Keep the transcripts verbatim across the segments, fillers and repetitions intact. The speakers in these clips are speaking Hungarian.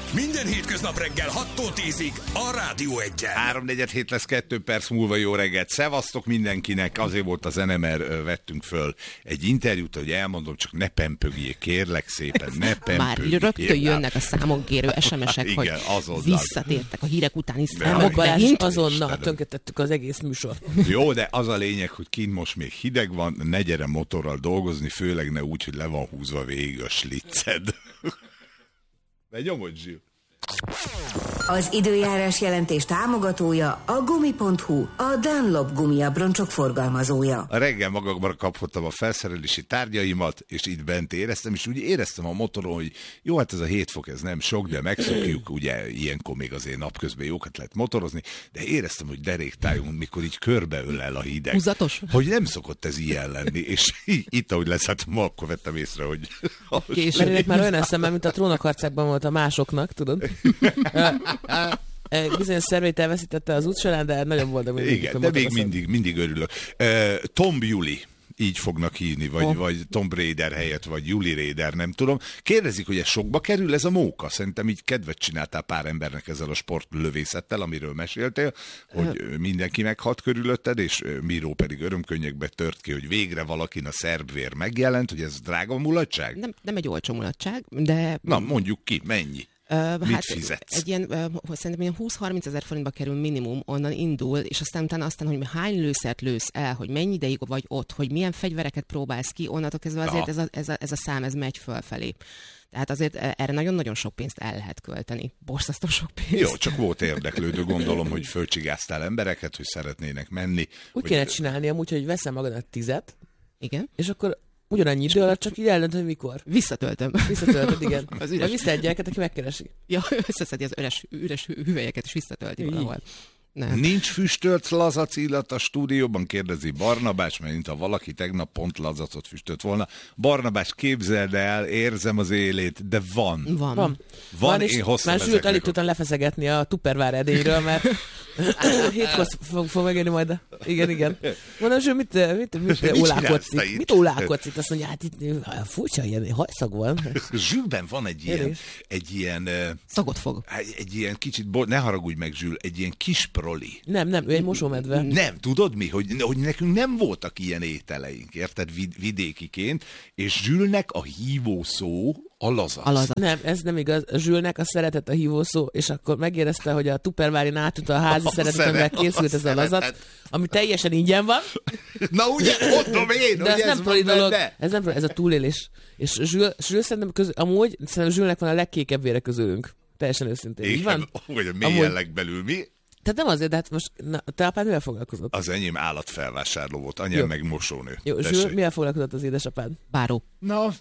Minden hétköznap reggel hattól tízig a Rádió Egyen. háromnegyed hét lesz, kettő perc múlva. Jó reggelt. Szevasztok mindenkinek. Azért volt a zene, mert vettünk föl egy interjút, hogy elmondom, csak ne pempögjék, kérlek szépen, ne pempögjék. Már rögtön jönnek a számon kérő es em es-ek, hogy azonnal visszatértek a hírek utáni számok. Balázs, azonnal tönkretettük az egész műsort. Jó, de az a lényeg, hogy kint most még hideg van, ne gyere motorral dolgozni, főleg ne úgy, hogy le van húzva végig a slicced. De nyomod, Zsil. Az időjárás jelentés támogatója a gumi pont hu, a Dunlop gumiabroncsok forgalmazója. A reggel magamra kaphattam a felszerelési tárgyaimat, és itt bent éreztem, és úgy éreztem a motoron, hogy jó, hát ez a hét fok, ez nem sok, de megszokjuk, ugye ilyenkor még azért napközben jókat lehet motorozni, de éreztem, hogy deréktájon, mikor így körbeölel a hideg. Húzatos? Hogy nem szokott ez ilyen lenni, és itt, ahogy leszálltam, akkor vettem észre, hogy... Mert már olyan eszemben, mint a trónokharcákban volt a másoknak, tudod? Bizonyos szerveit elveszítette az út során, de nagyon boldog mindig. Igen, de még mindig, mindig örülök. Uh, Tom Juli, így fognak hívni, vagy, oh. vagy Tom Raider helyett, vagy Juli Raider, nem tudom. Kérdezik, hogy ez sokba kerül ez a móka? Szerintem így kedvet csináltál pár embernek ezzel a sportlövészettel, amiről meséltél, hogy mindenki meghalt körülötted, és Miró pedig örömkönnyekbe tört ki, hogy végre valakin a szerb vér megjelent, hogy ez drága mulatság? Nem, nem egy olcsó mulatság, de... Na, mondjuk ki, mennyi? Uh, Mit hát fizetsz? Egy ilyen, uh, szerintem ilyen húsz-harminc ezer forintba kerül minimum, onnan indul, és aztán utána aztán, hogy hány lőszert lősz el, hogy mennyi ideig vagy ott, hogy milyen fegyvereket próbálsz ki, onnantól kezdve azért ez a, ez, a, ez a szám, ez megy fölfelé. Tehát azért erre nagyon-nagyon sok pénzt el lehet költeni. Borzasztó sok pénzt. Jó, csak volt érdeklődő, gondolom, hogy fölcsigáztál embereket, hogy szeretnének menni. Úgy hogy... kéne csinálni amúgy, hogy veszem magadnak tizet, igen, és akkor ugyanannyi idő alatt csak így eldöntöm, mikor. Visszatöltöm. Visszatöltöd, igen. Vagy vissza egy gyereket, aki megkeresi. Ja, összeszedi az üres, üres hüvelyeket, és visszatölti valahol. Nem. Nincs füstölt lazac illat a stúdióban, kérdezi Barnabás, mert mint ha valaki tegnap pont lazacot füstölt volna. Barnabás, képzeld el, érzem az élét, de van. Van. Van, van, van és én hoztam már Zsült alig tudtam lefeszegetni a Tupperware edényről, mert hétkor fog, fog megérni majd. A... Igen, igen. Mondom, Zsült, mit, mit, mit, mit ólálkodsz itt? Mit ólálkodsz itt? Azt mondja, hát itt furcsa, ilyen hajszag van. Zsülben van egy ilyen, egy ilyen... Szagot fog. Egy, egy ilyen kicsit, ne haragudj meg, Zsül, egy ilyen kis proli. Nem, nem, ő egy mosómedve. Nem, tudod mi? Hogy, hogy nekünk nem voltak ilyen ételeink, érted, vid, vidékiként, és Zsülnek a hívó szó a lazac. A lazac. Nem, ez nem igaz. Zsülnek a szeretet a hívó szó, és akkor megérezte, hogy a Tupperware-in átült a házi szeretetemben készült ez a lazac, ami teljesen ingyen van. Na ugye, mondom én, de hogy ez, ez nem proli dolog. De. Ez nem proli, ez a túlélés. És Zsül, Zsül szerintem közül, amúgy szerintem Zsülnek van a legkékebb vére közülünk. Teljesen őszintén. Így van? Vagy a mélyen legbelül mi? Tehát nem azért, de hát most, na, te apád mivel foglalkozott? Az enyém állatfelvásárló volt, anyám meg mosónő. Jó, Zsül, mivel foglalkozott az édesapád? Báró. Na,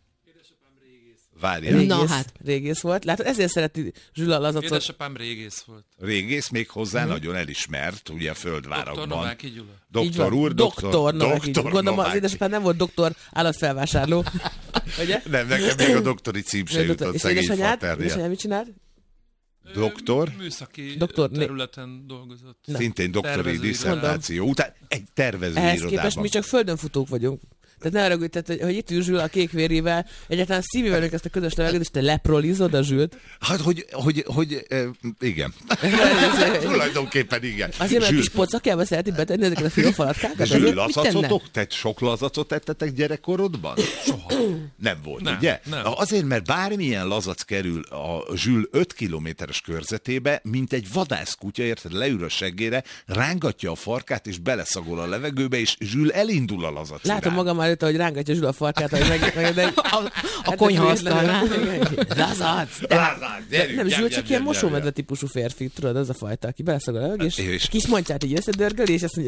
várjál. Régész, Na hát. Régész volt. Látod, ezért szereti Zsül a lazacot. Édesapám régész volt. Régész még hozzá hmm. nagyon elismert, ugye a földvárakban. Doktor Nováky Gyula. Doktor úr, doktor, doktor Nováky doktor Gondolom, az édesapád nem volt doktor állatfelvásárló. Ugye? Nem, nekem még a doktori cím se jutott szegény faterja. És édesanyád mit csinált? Doktor? Műszaki doktor, területen dolgozott. Na. Szintén doktori disszertáció után egy tervező Ehhez irodában. képest mi csak földönfutók vagyunk. Tehát ne haragudj, tehát, hogy, hogy itt ül Zsül a kékvérével, egyáltalán szívni velünk ezt a közös levegőt, és te leprolizod a Zsült. Hát, hogy, hogy, hogy eh, igen. Tulajdonképpen igen. Azért, mert a kis pocakjába szereti betenni ezeket a fiófalatkákat. Zsül, lazacotok? Te sok lazacot tettetek gyerekkorodban? Soha. Nem volt, nem, ugye? Nem. Azért, mert bármilyen lazac kerül a Zsül öt kilométeres körzetébe, mint egy vadászkutya, érted, leül a seggére, rángatja a farkát, és beleszagol a levegőbe, és Zsül elindul a lazac. Látom magam előtt, hogy rángatja Zsül a farkát, hogy meg, meg, meg a, a konyhaasztalnál. Lazac! Nem, Zsül csak ilyen mosómedve típusú férfi, tudod, az a fajta, aki beleszagol a levegő, és kis mancsát így összedörgöl, és azt mondja,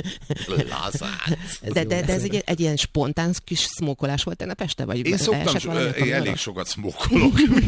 lazac. De, de, de ez egy, egy ilyen spontán kis szmókolás volt tegnap este? Vagy én szoktam, so, én elég sokat szmókolok.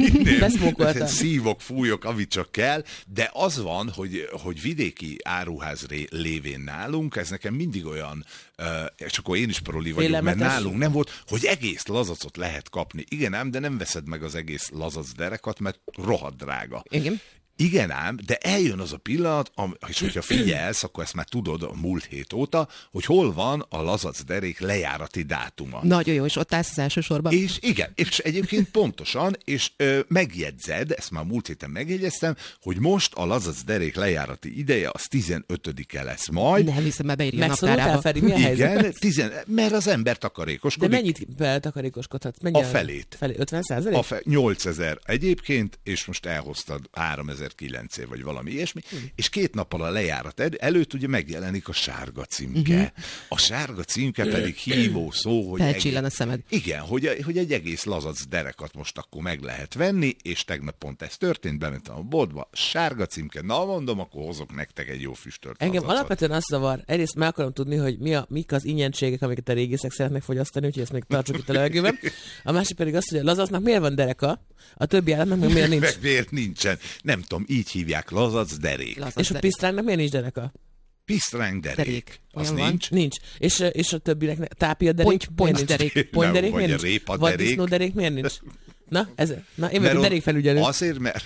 Szívok, fújok, amit csak kell, de az van, hogy, hogy vidéki áruház lévén nálunk, ez nekem mindig olyan, és akkor én is proli vagyok, félelmetes. Mert nálunk nem volt, hogy egész lazacot lehet kapni. Igen ám, de nem veszed meg az egész lazac derekat, mert rohadt drága. Igen. Igen ám, de eljön az a pillanat, am- és hogyha figyelsz, akkor ezt már tudod a múlt hét óta, hogy hol van a lazac derék lejárati dátuma. Nagyon jó, és ott állsz az első sorban. És igen, és egyébként pontosan, és ö, megjegyzed, ezt már múlt héten megjegyeztem, hogy most a lazac derék lejárati ideje az tizenötödike lesz majd. Nem hiszem, mert beírja a Megszorultál, naptárába. Feri, mi a helyzet? Igen, tizen, mert az ember takarékoskodik. De mennyit beltakarékoskodhatsz? Mennyi A felét. felé? ötven százalék? A fe- nyolcezer egyébként, és most elhoztad háromezer-kilencszáz vagy valami ilyesmi, Hmm. és két nappal a lejárat ed- előtt ugye megjelenik a sárga címke. Uh-huh. A sárga címke pedig hívó szó, hogy... Felcsillan egész- a szemed. Igen, hogy, hogy egy egész lazac derekat most akkor meg lehet venni, és tegnap pont ez történt, bementem a boltba, sárga címke, na mondom, akkor hozok nektek egy jó füstölt Engem lazacot. alapvetően azt zavar, egyrészt meg akarom tudni, hogy mi a, mik az ingyenségek, amiket a régészek szeretnek fogyasztani, úgyhogy ezt még tartsuk itt a levegőben. A másik pedig az, hogy a lazacnak miért van dereka, a többi állatnak meg miért nincs. Meg miért nincsen? Nem tudom, így hívják, lazac derék. Lazac És a derék. pisztránknak miért nincs dereka? Pisztránk derék. Derék. Az Olyan van? nincs. Nincs. És, és a többinek ne- tápia derék? Ponty- miért nincs? pontyderék. Pontyderék Nem, vagy miért a nincs? répa Vagy derék. disznó derék miért nincs? Na, ez, na én Mert vagyok ott- derékfelügyelő. Azért, mert...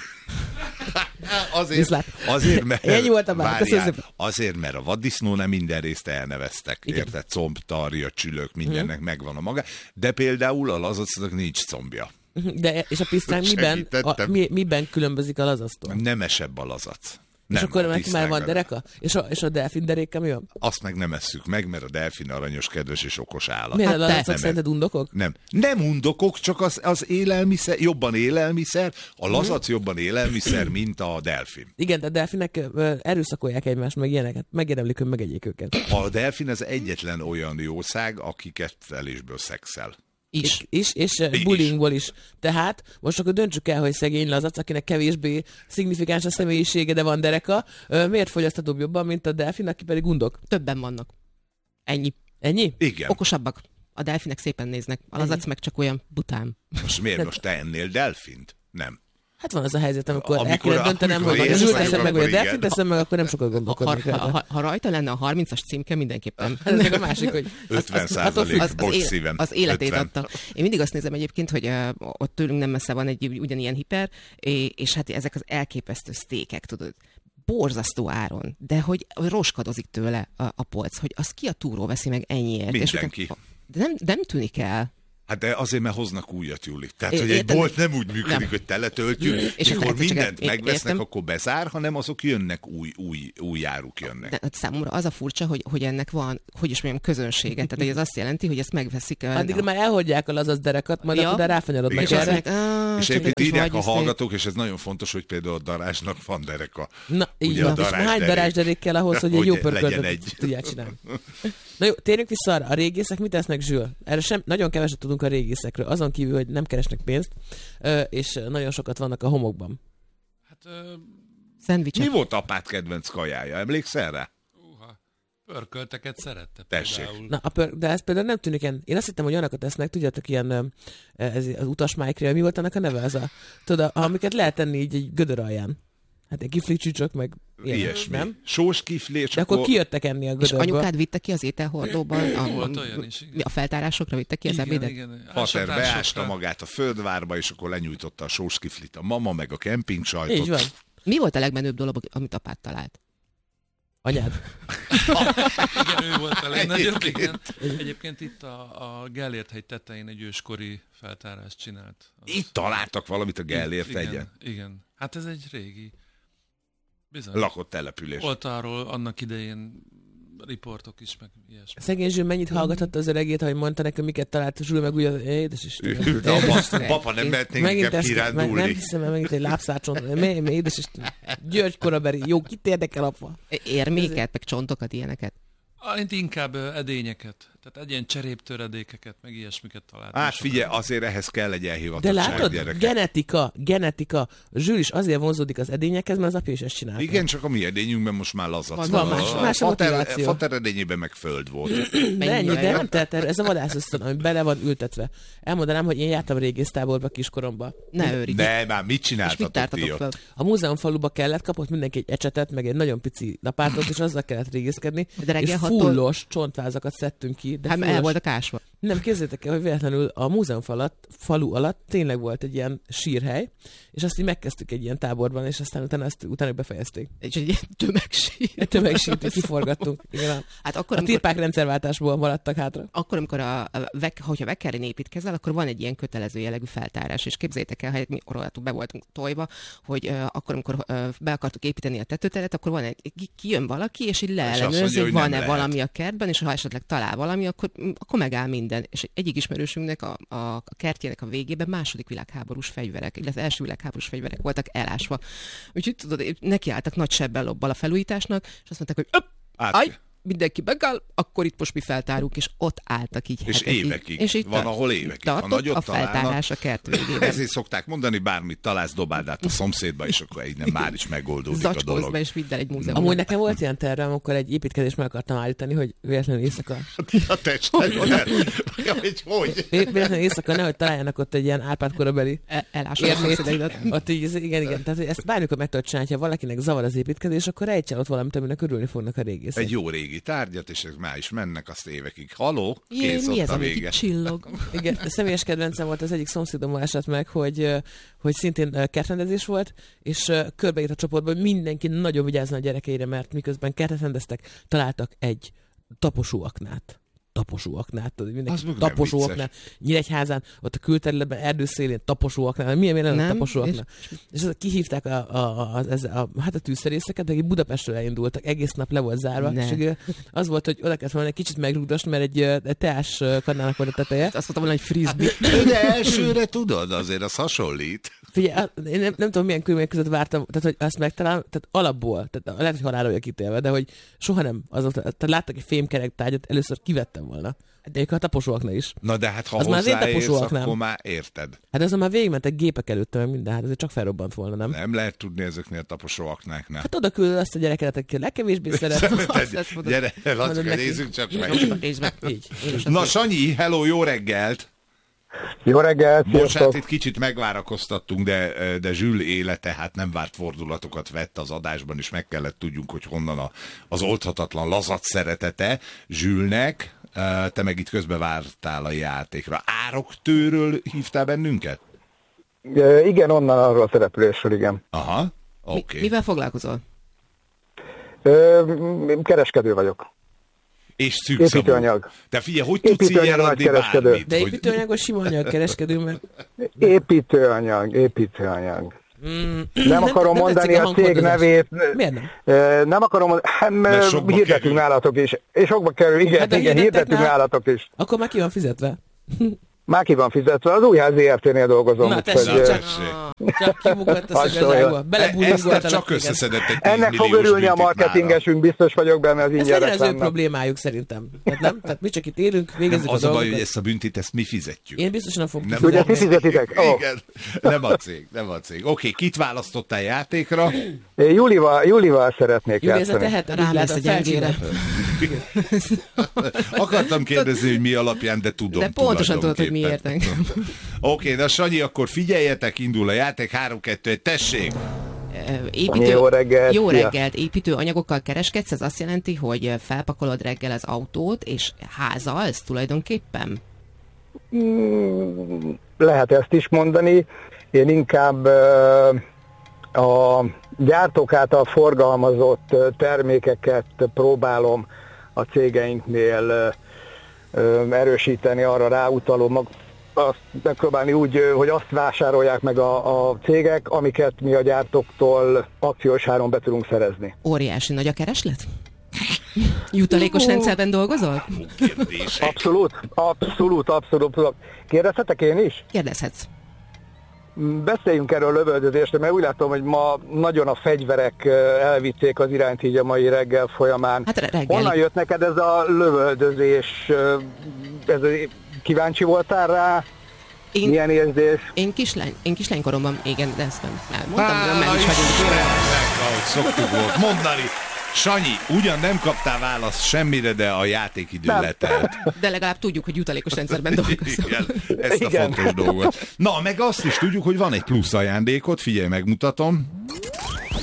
azért, Viszlát. azért, mert... Ennyi volt a bár, köszönöm várjál, szépen. azért, mert a vaddisznó nem minden részt elneveztek. Igen. Érted? Comb, tarja, csülök, mindennek hmm. megvan a maga. De például a lazacnak nincs combja. De, és a pisztránk miben, a, Segítettem. mi, miben különbözik a lazactól? Nemesebb a lazac. És Nem, akkor a neki már van pisztránk- dereka? És a, és a delfin deréke mi van? Azt meg nem esszük meg, mert a delfin aranyos, kedves és okos állat. Miért Hát a te- lazacok nem, szerinted undokok? Nem. Nem undokok, csak az, az élelmiszer, jobban élelmiszer, a lazac jobban élelmiszer, mint a delfin. Igen, de a delfinek ö, erőszakolják egymást, meg ilyeneket. Megérdemlik, hogy megegyék őket. A delfin az egyetlen olyan jószág, aki kettelésből szexel. Is. És, és, és Is. bullyingból is. Tehát most akkor döntsük el, hogy szegény lazac, akinek kevésbé szignifikáns a személyisége, de van dereka, ö, miért fogyaszthatóbb jobban, mint a delfin, aki pedig undok? Többen vannak. Ennyi. Ennyi? Igen. Okosabbak. A delfinek szépen néznek. A lazac meg csak olyan bután. Most miért most te ennél delfint? Nem. Hát van az a helyzet, amikor, amikor el Amikor- kéne döntenem, amikor hogy a érzem, zsűrt teszem meg, vagy a akkor delfint igen. teszem meg, akkor nem sokat Ha, gondolkodnék ha, rá. ha, ha rajta lenne a harmincas címke, mindenképpen. Ez meg a másik, hogy ötven attól függ, százalék, az, az, bocs éle- szívem. az életét ötven. adta. Én mindig azt nézem egyébként, hogy uh, ott tőlünk nem messze van egy ugyanilyen hiper, és, és hát ezek az elképesztő sztékek, tudod, borzasztó áron, de hogy roskadozik tőle a, a polc, hogy az ki a túró veszi meg ennyiért. És Mindenki. utána- de nem, nem tűnik el. Hát de azért, mert hoznak újat, Juli. Tehát, É, hogy egy érted? bolt nem úgy működik, Nem. hogy teletöltjük, És és akkor akkor egyszer csak mindent é- megvesznek, értem. akkor bezár, hanem azok jönnek új, új, új áruk jönnek. De hát számomra az a furcsa, hogy, hogy ennek van, hogy is mondjam, közönsége. Tehát hogy ez azt jelenti, hogy ezt megveszik. uh, addigra a- már elhagyják a lazac derekat, majd Ja. akkor ráfanyarodnak és Igen. azt erre. mondják, "Ah, És csak egyébként egy kis írják a vagyiszték." hallgatók, és ez nagyon fontos, hogy például a darázsnak van dereka. Na, így Ugye van. a És darázsderék. hány darázsderék kell ahhoz, hogy egy Hogy jó legyen pörköltöt egy. tudják csinálni? Na jó, térjünk vissza arra. A régészek mit tesznek, Zsül? Erre sem, nagyon keveset tudunk a régészekről, azon kívül, hogy nem keresnek pénzt, ö, és nagyon sokat vannak a homokban. Hát, ö, Szendvicsek. Mi volt apád kedvenc kajája? Emlékszel rá? uha, pörkölteket szerette Tessék. például. Na, a pör, de ez például nem tűnik ilyen. Én azt hittem, hogy olyanokat esznek, tudjátok, ilyen ö, ez az utas májkrél, mi volt annak a neve? Az a, tudod, amiket lehet tenni így egy gödör alján. Hát egy kiflicsücsök, meg ilyen, Ilyesmi. nem? Sós kifli, és De akkor kijöttek enni a És gödörből. anyukád vitte ki az ételhordóban? A, Volt olyan is, igen. A feltárásokra vitte ki az Igen, ebédet? igen. Fater Ásatásokra. beásta magát a földvárba, és akkor lenyújtotta a sós kiflit a mama, meg a kemping sajtot. Így van. Mi volt a legmenőbb dolog, amit apád talált? Anyád. Igen, ő volt a legnagyobb, Egyébként. igen. Egyébként itt a, a Gellért hegy tetején egy őskori feltárást csinált. Az- Itt találtak valamit a Gellért igen, egyen. igen. Hát ez egy régi. Bizony. Lakott település. Volt arról annak idején riportok is, meg ilyesmi. Szegény Zsül mennyit hallgathatta az öregét, hogy mondta nekem, miket talált, Zsül meg úgy, az- édes Isten. Ült a apa, papa, nem mehetnénk Megint inkább ezt, meg, nem kirándulni. hiszem, mert megint egy lábszácsont. Mi, mi, édes Isten. György korabeli. Jó, kit érdekel, apa? Érméket, meg csontokat, ilyeneket? Ah, inkább ö, edényeket. Tehát egy ilyen cseréptöredékeket, meg ilyesmiket találtam. Hát sokat. figyelj, azért ehhez kell egy De elhivatottság, látod? gyerekek. Genetika, genetika. Zsül is azért vonzódik az edényekhez, mert az apja is ezt csinálta. Igen, csak a mi edényünkben most már lazac Van, van. van más- A más a fater, motiváció. fater edényében meg föld volt. De ennyi, de Mennyire? nem telt erre. Ez a vadászösztön, ami bele van ültetve. Elmondanám, hogy én jártam régésztáborba kiskoromban. Ne őrjíts. De már mit És mit csináltatok tártatok ti fel? ott? A múzeumfaluba kellett, kapott mindenki egy ecsetet, meg egy nagyon pici lapátot, és azzal kellett régészkedni. De reggel és hattól- fullos csontvázakat szedtünk ki ki. De hát fullos. el volt a kásva. Nem, képzeljétek el, hogy véletlenül a múzeum alatt, falu alatt tényleg volt egy ilyen sírhely, és azt így megkezdtük egy ilyen táborban, és aztán utána ezt utána befejezték. És egy ilyen tömegsír. Egy tömegsírt, hogy kiforgattunk. Igen, hát akkor, a amikor... tirpák rendszerváltásból maradtak hátra. Akkor, amikor a, a vek, hogyha Vekkerén építkezel, akkor van egy ilyen kötelező jellegű feltárás, és képzeljétek el, hogy mi orolatul be voltunk tojva, hogy uh, akkor, amikor uh, be akartuk építeni a tetőteret, akkor van egy, kijön valaki, és így leellenőrzi, hogy van-e valami a kertben, és ha esetleg talál valami, akkor, akkor megáll minden. És egyik ismerősünknek a, a, a kertjének a végében második világháborús fegyverek, illetve első világháborús fegyverek voltak elásva. Úgyhogy tudod, nekiálltak nagy sebbel lobbal a felújításnak, és azt mondták, hogy öpp, állj, mindenki megáll, akkor itt most mi feltárunk, és ott álltak így és hetekig. Évekig. És van, ahol évekig. Ha nagyot a feltárás a kert végében. Ezért szokták mondani, bármit találsz, dobáld át a szomszédba, és akkor így nem, már is megoldódik a dolog. Be és vidd el egy múzeumban. Amúgy nekem volt ilyen tervem, amikor egy építkezést meg akartam állítani, hogy véletlenül éjszaka... A testet, hogy hogy? Véletlenül éjszaka nehogy találjanak ott egy ilyen Árpád korabeli érmét. Ott így, igen, igen. Tehát ezt bármikor meg tudod csinálni, ha valakinek zavar az építkezés, akkor rejtsen ott valamit, aminek örülni fognak a régészek. Egy jó régi tárgyat, és már is mennek azt évekig. Haló, Jé, kész, mi ott ez, a ami vége. itt csillog? Igen, a személyes kedvencem volt, az egyik szomszédommal esett meg, hogy, hogy szintén kertrendezés volt, és körbeírt a csoportban, hogy mindenki nagyon vigyázzon a gyerekeire, mert miközben kertet rendeztek, találtak egy taposóaknát. Taposóaknát, tudod, mindenki taposóaknát. Nyíregyházán, ott a külterületben, erdőszélén taposóaknát, milyen milyen a taposóaknát. És, és az, kihívták a, a, a, a, a, hát a tűzszerészeket, akik Budapestről elindultak, egész nap le volt zárva, ne. És az volt, hogy oda kellett volna egy kicsit megrúgdosni, mert egy, egy teás kannának volt a teteje. Azt mondtam volna, hogy frisbee. De elsőre tudod, azért az hasonlít. Figyelj, én nem, nem tudom, milyen körülmények között vártam, tehát hogy azt megtalálom, tehát alapból, tehát lehet, hogy halálra vagyok ítélve, de hogy soha nem, azok, tehát láttak egy fémkerek tárgyat, először kivettem volna. De a taposóaknál is. Na de hát ha az hozzáérsz, akkor már érted. Hát azon már végigmentek gépek előtt, meg minden, hát azért csak felrobbant volna, nem? Nem lehet tudni ezeknél a taposóaknáknál. Hát oda küldöd azt a gyereket, aki legkevésbé szeret. Gyere, Lacka, nézzük csak meg. Így. Na Sanyi, hello, jó reggelt! Jó reggelt, Most hát itt kicsit megvárakoztattunk, de, de Zsül élete hát nem várt fordulatokat vett az adásban, és meg kellett tudjunk, hogy honnan a, az oldhatatlan lazac szeretete Zsülnek. Te meg itt közbe vártál a játékra. Ároktőről hívtál bennünket? E, igen, onnan arról a szereplésről, igen. Aha, oké. Okay. Mi, mivel foglalkozol? E, kereskedő vagyok. És szűkszavú. Építőanyag. De figyelj, hogy tudsz így eladni bármit? De építőanyagos sima anyag kereskedő, mert... Építőanyag, építőanyag. Mm, nem akarom nem mondani a, a cég nevét. Miért nem? Nem akarom mondani, hirdetünk nálatok is. És sokba kerül, igen, hát igen, hirdetünk nálatok is. Akkor már ki van fizetve? Már ki van fizetve, az Újház zé er té-nél dolgozom. Na tessék, csak, csak kimukadt a szögezágba. Belebújultál. Csak összeszedett egy ennek fog örülni a marketingesünk, biztos vagyok benne az ingyen reklámnak. Ez legyen az ő problémájuk szerintem. Tehát nem? Tehát mi csak itt élünk, végezzük a dolgokat. Az a baj, hogy ezt a büntit, ezt mi fizetjük. Én biztos nem fogom fizetni. Ugye ti fizetitek? Oh. Igen, nem a cég, nem a cég. Oké, okay, kit választottál játékra? Én Julival, Julival szeretnék Júli, játszani. Júli, ez a tehet, rám lesz a gyengére. Akartam kérdezni, hogy mi alapján, de tudom. De pontosan tudod, hogy miért. Oké, okay, na Sanyi, akkor figyeljetek, indul a játék, három kettő egy, tessék! Építő, jó reggelt! Jó reggelt! Építőanyagokkal kereskedsz, ez azt jelenti, hogy felpakolod reggel az autót, és házalsz tulajdonképpen? Mm, lehet ezt is mondani. Én inkább a gyártók által forgalmazott termékeket próbálom a cégeinknél erősíteni, arra ráutalom, azt megpróbálni úgy, hogy azt vásárolják meg a, a cégek, amiket mi a gyártóktól akciós áron be tudunk szerezni. Óriási nagy a kereslet? Jutalékos rendszerben dolgozol? Abszolút, abszolút, abszolút. Kérdezhetek én is? Kérdezhetsz. Beszéljünk erről a lövöldözésre, mert úgy látom, hogy ma nagyon a fegyverek elvitték az irányt így a mai reggel folyamán. Hát reggel. Honnan jött neked ez a lövöldözés? Ez, kíváncsi voltál rá? Én, milyen érzés? Én, kislány, én kislánykoromban, igen, de ezt nem mondtam, hogy meg is vagyunk. Ahogy szoktuk volt mondani. Sanyi, ugyan nem kaptál választ semmire, de a játékidő nem letelt. De legalább tudjuk, hogy jutalékos rendszerben dolgozol. Igen, ezt a Igen. fontos dolgot. Na, meg azt is tudjuk, hogy van egy plusz ajándékot, figyelj, megmutatom.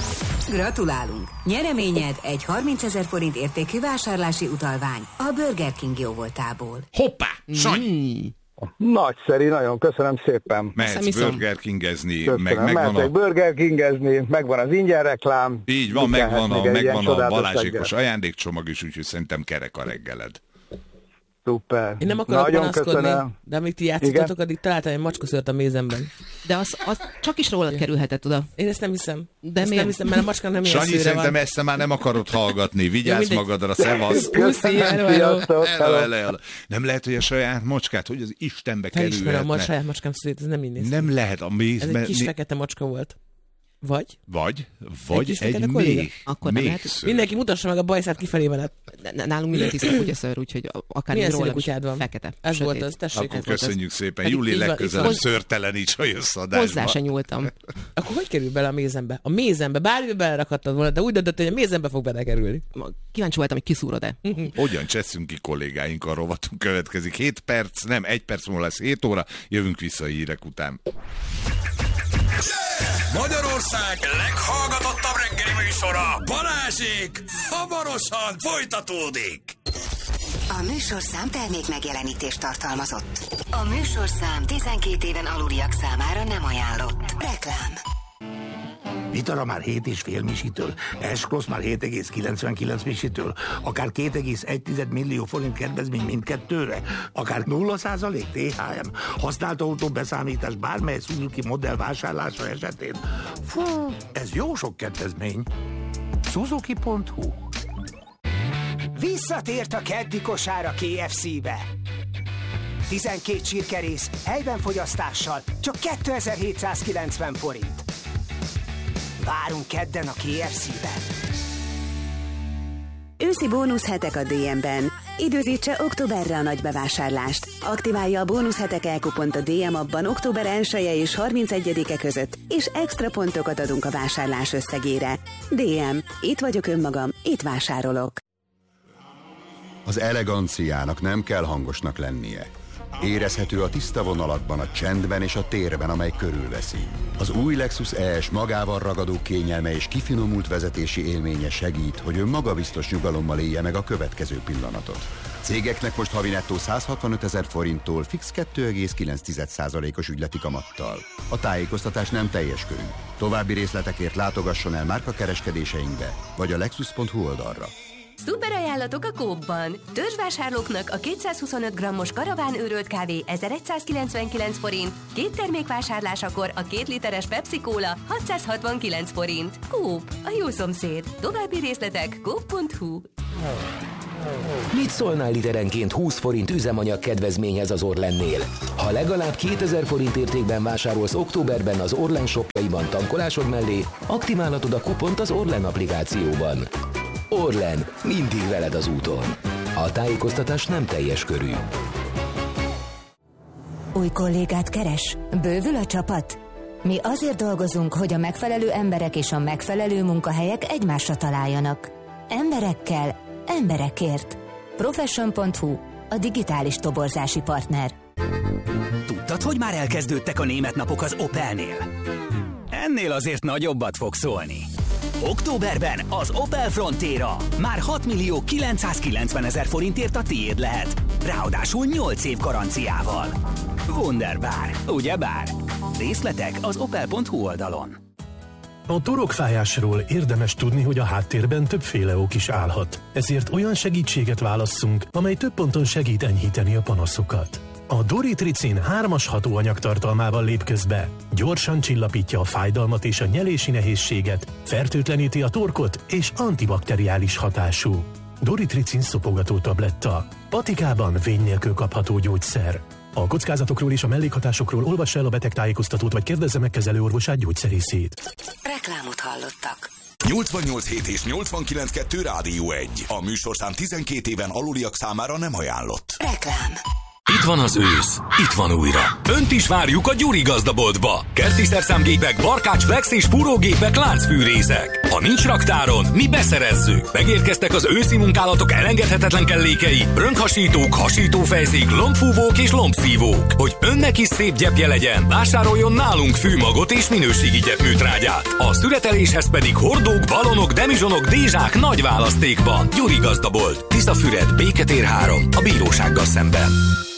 Gratulálunk! Nyereményed egy harmincezer forint értékű vásárlási utalvány a Burger King jóvoltából. Hoppá! Sanyi! Mm. Nagyszerű, nagyon köszönöm szépen. Mehetsz Burger Kingezni, Köszönöm. meg megvan Mehetek a... Burger Kingezni, megvan az ingyen reklám. Így van, Mit megvan a, egy megvan a csodálatos Balázsékos reggel. ajándékcsomag is, úgyhogy szerintem kerek a reggeled. Szuper. Én nem akarok Nagyon panaszkodni, köszönöm. de amíg ti játszottatok, addig találtam egy macskaszőrt a mézemben. De az, az csak is rólad kerülhetett oda. Én ezt nem hiszem. De ezt miért? nem hiszem, mert a macska nem ilyen Sanyi, szőre szerintem van. ezt már nem akarod hallgatni. Vigyázz mindegy. magadra, szevasz. Puszi, hello, hello. Sziasztok, Hello, hello. hello, hello. Nem lehet, hogy a saját macskát, hogy az Istenbe Felismerem a kerülhetne. saját macskám szőrét, ez nem így néz ki. Nem lehet a méz... Ez egy kis fekete macska volt. Vagy? Vagy, vagy kis egy, fekete egy kolléga? méh, Akkor nem méh lehet- szőr. Mindenki mutassa meg a bajszát kifelé veled. Nálunk minden tiszta kutyaszőr, úgyhogy akár Milyen színű rólam is kutyád van? fekete. Ez sötét. volt az, tessék. Akkor Ez volt az. köszönjük szépen. Pedig Júli így van, legközelebb így van. szőrteleníts, ha jössz Hozzá adásba. se nyúltam. Akkor hogy kerül bele a mézembe? A mézembe, bármibe belerakhattad volna, de úgy döntött, hogy a mézembe fog belekerülni. Kíváncsi voltam, hogy kiszúrod-e. Hogyan cseszünk ki kollégáink, a rovatunk következik. hét perc, nem, egy perc múlva lesz hét óra, jövünk vissza a hírek után. Magyarország leghallgatottabb reggeli műsora, Balázsék, hamarosan folytatódik. A műsorszám termék megjelenítést tartalmazott. A műsorszám tizenkét éven aluliak számára nem ajánlott. Reklám. Vitara már hét és fél misitől, S-Cross már hét egész kilencvenkilenc misitől, akár két egész egy millió forint kedvezmény mindkettőre, akár nulla százalék té há em, használt autó beszámítás bármely Suzuki modell vásárlása esetén. Fú, ez jó sok kedvezmény. Suzuki pont hu. Visszatért a keddi kosár a ká ef cé-be. tizenkét csirkerész helyben fogyasztással csak kétezer-hétszázkilencven forint. Várunk kedden a ká ef cé-ben. Őszi bónuszhetek a dé em-ben. Időzítse októberre a nagy bevásárlást. Aktiválja a bónuszhetek elkupont a dé em appban október elseje és harmincegyedike között, és extra pontokat adunk a vásárlás összegére. dé em. Itt vagyok önmagam, itt vásárolok. Az eleganciának nem kell hangosnak lennie. Érezhető a tiszta vonalakban, a csendben és a térben, amely körülveszi. Az új Lexus E S magával ragadó kényelme és kifinomult vezetési élménye segít, hogy ön magabiztos nyugalommal élje meg a következő pillanatot. Cégeknek most havi nettó száz hatvanöt ezer forinttól fix két egész kilenc százalékos ügyleti kamattal. A tájékoztatás nem teljes körű. További részletekért látogasson el márkakereskedéseinkbe, vagy a lexus pont hu oldalra. Szuper ajánlatok a Coop-ban. Törzsvásárlóknak a kétszázhuszonöt grammos karaván őrölt kávé ezeregyszázkilencvenkilenc forint, két termék vásárlásakor a két literes Pepsi Cola hatszázhatvankilenc forint. Coop, a jó szomszéd. További részletek coop pont hu. Mit szólnál literenként húsz forint üzemanyag kedvezményhez az Orlennél? Ha legalább kétezer forint értékben vásárolsz októberben az Orlen shopjaiban tankolásod mellé, aktiválhatod a kupont az Orlen applikációban. Orlen, mindig veled az úton. A tájékoztatás nem teljes körű. Új kollégát keres? Bővül a csapat? Mi azért dolgozunk, hogy a megfelelő emberek és a megfelelő munkahelyek egymásra találjanak. Emberekkel, emberekért. Profession pont hu, a digitális toborzási partner. Tudtad, hogy már elkezdődtek a német napok az Opelnél? Ennél azért nagyobbat fog szólni. Októberben az Opel Frontera már hat millió kilencszázkilencven ezer forintért a tiéd lehet. Ráadásul nyolc év garanciával. Wunderbar, ugyebár? Részletek az opel pont hu oldalon. A torokfájásról érdemes tudni, hogy a háttérben többféle ok is állhat. Ezért olyan segítséget válasszunk, amely több ponton segít enyhíteni a panaszokat. A Doritricin hármas hatóanyag tartalmával lép közbe. Gyorsan csillapítja a fájdalmat és a nyelési nehézséget, fertőtleníti a torkot és antibakteriális hatású. Doritricin szopogató tabletta. Patikában vény nélkül kapható gyógyszer. A kockázatokról és a mellékhatásokról olvass el a betegtájékoztatót, vagy kérdezze meg kezelőorvosát, gyógyszerészét. Reklámot hallottak. nyolcvannyolc hét és nyolcvankilenc kettő Rádió egy. A műsorszám tizenkét éven aluliak számára nem ajánlott. Reklám. Itt van az ősz, itt van újra. Önt is várjuk a Gyuri gazdaboltba. Kerti szerszámgépek, barkács, flex és fúrógépek, láncfűrészek. Ha nincs raktáron, mi beszerezzük. Megérkeztek az őszi munkálatok elengedhetetlen kellékei, rönkhasítók, hasítófejszék, lombfúvók és lombszívók. Hogy önnek is szép gyepje legyen, vásároljon nálunk fűmagot és minőségi gyepműtrágyát. A szüreteléshez pedig hordók, balonok, demizsonok, dézsák nagy választékban. Gyuri gazdabolt, Tiszafüred, Béketér három, a bírósággal szemben.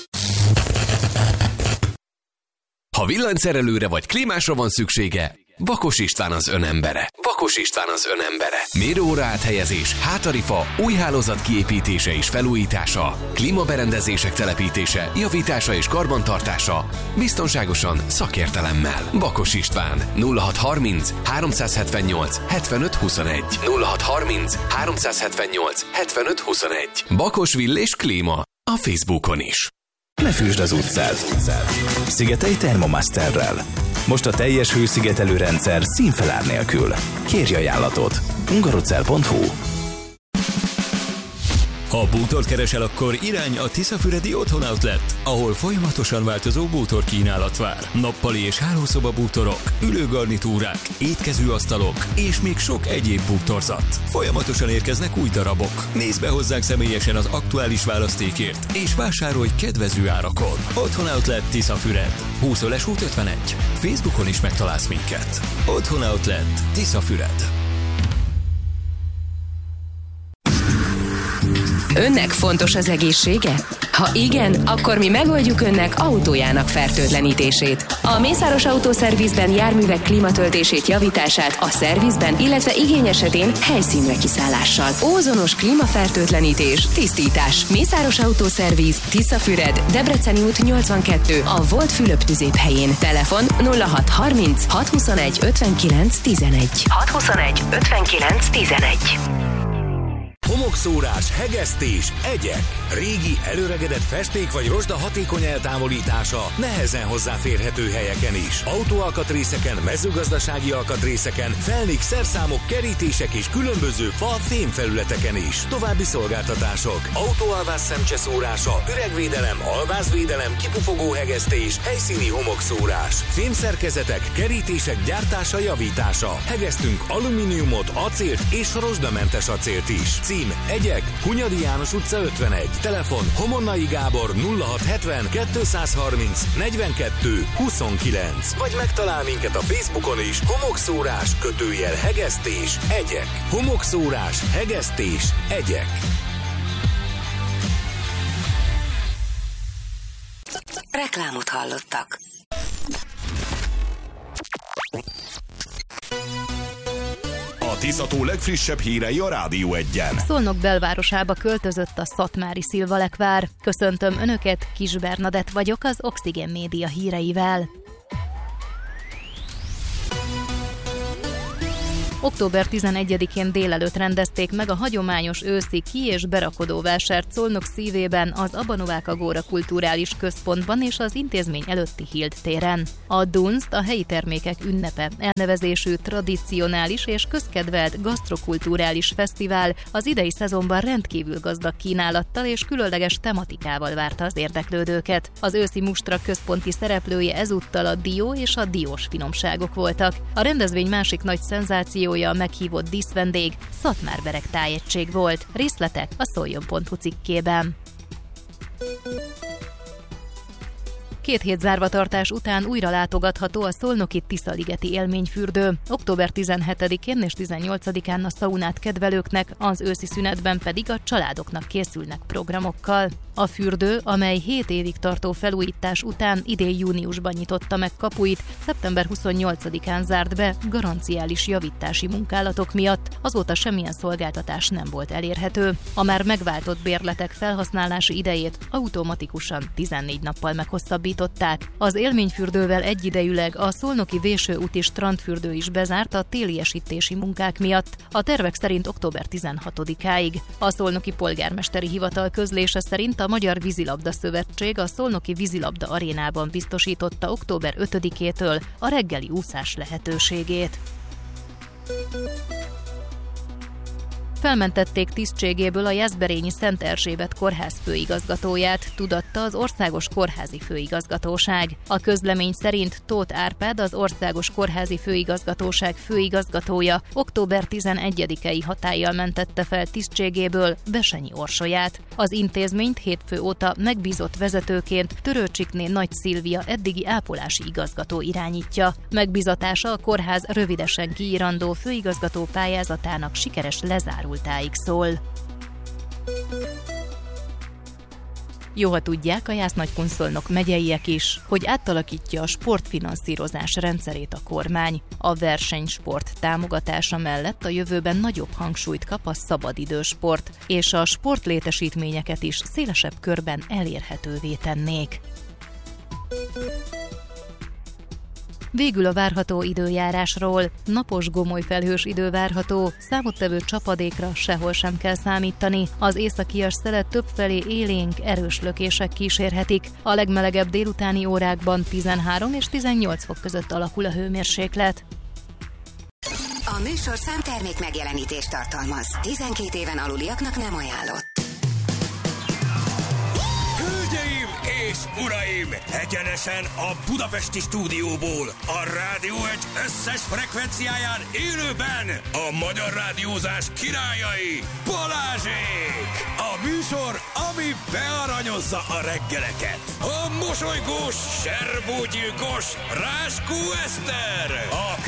Ha villanyszerelőre vagy klímásra van szüksége, Bakos István az ön embere. Bakos István az ön embere. Mérőóra áthelyezés, hátarifa, új hálózat kiépítése és felújítása, klímaberendezések telepítése, javítása és karbantartása, biztonságosan, szakértelemmel. Bakos István, nulla hat harminc háromszázhetvennyolc hetvenöt huszonegy. nulla hat harminc háromszázhetvennyolc hetvenöt huszonegy. Bakos Vill és Klíma a Facebookon is. Ne fűsd az utcát. Szigetelj Thermomasterrel. Most a teljes hőszigetelő rendszer színfelár nélkül. Kérj ajánlatot. hungarocell pont hu. Ha bútort keresel, akkor irány a Tiszafüredi Otthon Outlet, ahol folyamatosan változó bútor kínálat vár. Nappali és hálószoba bútorok, ülőgarnitúrák, étkezőasztalok és még sok egyéb bútorzat. Folyamatosan érkeznek új darabok. Nézd be hozzánk személyesen az aktuális választékért, és vásárolj kedvező árakon. Otthon Outlet Tiszafüred, húsz út ötvenegy. Facebookon is megtalálsz minket. Otthon Outlet Tiszafüred. Önnek fontos az egészsége? Ha igen, akkor mi megoldjuk önnek autójának fertőtlenítését. A Mészáros Autószervizben járművek klímatöltését, javítását a szervizben, illetve igény esetén helyszínre kiszállással. Ózonos klímafertőtlenítés, tisztítás. Mészáros Autószerviz, Tiszafüred, Debreceni út nyolcvankettő, a Volt Fülöp helyén. Telefon nulla hat harminc hatszázhuszonegy ötvenkilenc tizenegy. hatszázhuszonegy ötvenkilenc tizenegy. Homokszórás, hegesztés, egyek. Régi, előregedett festék vagy rozsda hatékony eltávolítása nehezen hozzáférhető helyeken is. Autóalkatrészeken, mezőgazdasági alkatrészeken, felnik, szerszámok, kerítések és különböző fa-fém felületeken is. További szolgáltatások. Autóalvás szemcseszórása, üregvédelem, alvázvédelem, kipufogó hegesztés, helyszíni homokszórás. Fémszerkezetek, kerítések gyártása, javítása. Hegesztünk alumíniumot, acélt és rozsdamentes acélt is. Cím: Egyek, Hunyadi János utca ötvenegy. Telefon: Homonnai Gábor nulla hat hetven kétszázharminc negyvenkettő huszonkilenc. Vagy megtalál minket a Facebookon is. Homokszórás, kötőjel hegesztés, egyek. Homokszórás, hegesztés, egyek. Reklámot hallottak. A Tiszató legfrissebb hírei a Rádió Egyen. Szolnok belvárosába költözött a szatmári szilvalekvár. Köszöntöm Önöket, Kis Bernadett vagyok az Oxigén Média híreivel. október tizenegyedikén délelőtt rendezték meg a hagyományos őszi ki- és berakodóvásárt Szolnok szívében, az Abanovák Agóra Kulturális Központban és az intézmény előtti Hild téren. A Dunst a helyi termékek ünnepe, elnevezésű tradicionális és közkedvelt gasztrokulturális fesztivál az idei szezonban rendkívül gazdag kínálattal és különleges tematikával várta az érdeklődőket. Az őszi mustra központi szereplője ezúttal a dió és a diós finomságok voltak. A rendezvény másik nagy szenzáció a meghívott díszvendég, Szatmár-Bereg tájegység volt. Részletek a szoljon pont hu cikkében. Két hét zárvatartás után újra látogatható a szolnoki Tiszaligeti élményfürdő. október tizenhetedikén és tizennyolcadikán a szaunát kedvelőknek, az őszi szünetben pedig a családoknak készülnek programokkal. A fürdő, amely hét évig tartó felújítás után idén júniusban nyitotta meg kapuit, szeptember huszonnyolcadikán zárt be garanciális javítási munkálatok miatt, azóta semmilyen szolgáltatás nem volt elérhető. A már megváltott bérletek felhasználási idejét automatikusan tizennégy nappal meghosszabbították. Az élményfürdővel egyidejűleg a szolnoki Vésőúti strandfürdő is bezárt a téliesítési munkák miatt, a tervek szerint október tizenhatodikáig. A szolnoki polgármesteri hivatal közlése szerint a Magyar Vízilabda Szövetség a szolnoki vízilabda arénában biztosította október ötödikétől a reggeli úszás lehetőségét. Felmentették tisztségéből a Jászberényi Szent Erzsébet kórház főigazgatóját, tudatta az Országos Kórházi Főigazgatóság. A közlemény szerint Tóth Árpád, az Országos Kórházi Főigazgatóság főigazgatója október tizenegyedikei hatállyal mentette fel tisztségéből Besenyi Orsolyát. Az intézményt hétfő óta megbízott vezetőként Törőcsikné Nagy Szilvia eddigi ápolási igazgató irányítja. Megbízatása a kórház rövidesen kiírandó főigazgató pályázatának sikeres lezárultáig szól. Jó, ha tudják a Jász-Nagykun-Szolnok megyeiek is, hogy átalakítja a sportfinanszírozás rendszerét a kormány. A versenysport támogatása mellett a jövőben nagyobb hangsúlyt kap a szabadidősport, és a sportlétesítményeket is szélesebb körben elérhetővé tennék. Végül a várható időjárásról. Napos gomoly felhős idő várható, számottevő csapadékra sehol sem kell számítani. Az északias szelet többfelé élénk, erős lökések kísérhetik. A legmelegebb délutáni órákban tizenhárom és tizennyolc fok között alakul a hőmérséklet. A műsorszám termék megjelenítést tartalmaz. tizenkét éven aluliaknak nem ajánlott. Hölgyeim és uraim, egyenesen a budapesti stúdióból, a Rádió egy összes frekvenciáján élőben a magyar rádiózás királyai, Balázsék! A műsor, ami bearanyozza a reggeleket. A mosolygós, serbógyilkos Ráskó Eszter, a